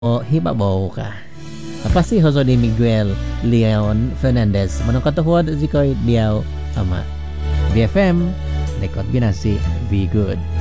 o hibabaw ka. Napasi Jose de Miguel Leon Fernandez. Manong katuhod, Zikoy Diaw Ama. BFM, Lekot Binasi, Be Good.